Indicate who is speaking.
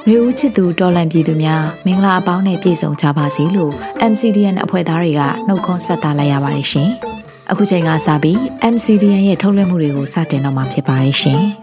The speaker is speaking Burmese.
Speaker 1: ရေဦးချစ်သူတော်လန်ပြည်သူများမင်္ဂလာအပေါင်းနဲ့ပြည့်စုံကြပါစေလို့ MCDN အဖွဲ့သားတွေကနှုတ်ခွန်းဆက်သလိုက်ရပါတယ်ရှင်။အခုချိန်ကစပြီး MCDN ရဲ့ထုတ်လွှင့်မှုတွေကိုစတင်တော့မှာဖြစ်ပါတယ်ရှင်။